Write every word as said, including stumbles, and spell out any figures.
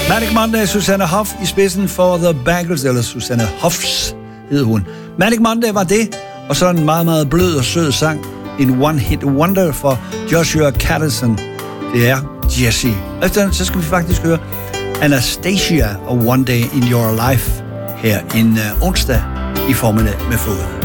Manic Monday, Susanne Hoff i spidsen for The Bangles, eller Susanne Hoffs hed hun. Manic Monday var det, og så en meget, meget blød og sød sang. En one-hit wonder for Joshua Catterson. Det er Jesse. Efter den, så skal vi faktisk høre Anastasia og One Day in Your Life her en uh, onsdag i formiddag med Fod.